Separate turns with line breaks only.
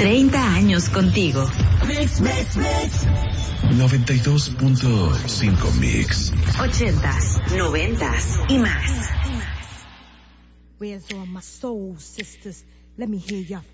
30 años contigo.
Mix, mix, mix.
92.5 Mix.
80s, 90s y más.
Where's all my soul sisters? Let me hear your